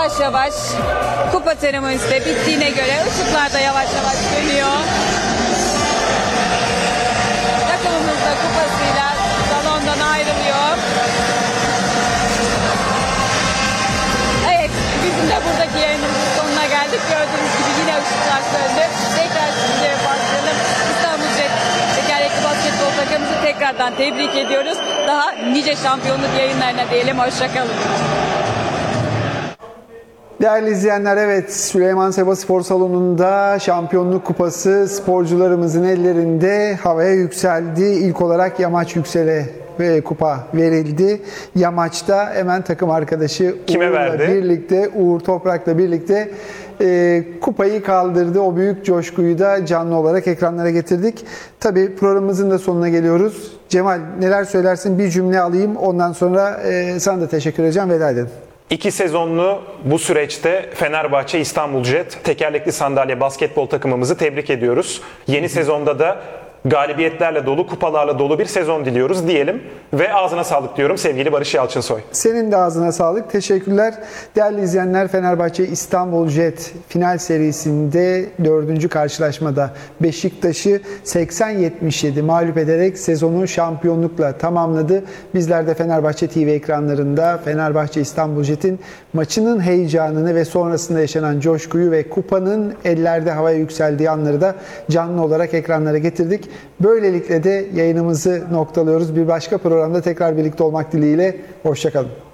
yavaş yavaş kupa seremonisi de bittiğine göre ışıklar da yavaş yavaş dönüyor. Takımımız da kupasıyla salondan ayrılıyor. Evet, bizim de buradaki yayınımızın sonuna geldik. Gördüğünüz gibi yine ışıklar söndü. Tekrar sizlere başlayalım. İstanbul Jet tekerlekli basketbol takımımızı tekrardan tebrik ediyoruz. Daha nice şampiyonluk yayınlarına diyelim. Hoşçakalın. Değerli izleyenler, evet, Süleyman Seba Spor Salonu'nda şampiyonluk kupası sporcularımızın ellerinde havaya yükseldi. İlk olarak Yamaç Yüksel'e kupa verildi. Yamaç'ta hemen takım arkadaşı Uğur Toprak'la birlikte kupayı kaldırdı. O büyük coşkuyu da canlı olarak ekranlara getirdik. Tabii programımızın da sonuna geliyoruz. Cemal, neler söylersin? Bir cümle alayım. Ondan sonra sana da teşekkür edeceğim. Veda edelim. 2 sezonlu bu süreçte Fenerbahçe İstanbul Jet tekerlekli sandalye basketbol takımımızı tebrik ediyoruz. Yeni sezonda da galibiyetlerle dolu, kupalarla dolu bir sezon diliyoruz diyelim. Ve ağzına sağlık diyorum sevgili Barış Yalçınsoy. Senin de ağzına sağlık. Teşekkürler. Değerli izleyenler, Fenerbahçe İstanbul Jet final serisinde 4. karşılaşmada Beşiktaş'ı 80-77 mağlup ederek sezonu şampiyonlukla tamamladı. Bizler de Fenerbahçe TV ekranlarında Fenerbahçe İstanbul Jet'in maçının heyecanını ve sonrasında yaşanan coşkuyu ve kupanın ellerde havaya yükseldiği anları da canlı olarak ekranlara getirdik. Böylelikle de yayınımızı noktalıyoruz. Bir başka programda tekrar birlikte olmak dileğiyle. Hoşça kalın.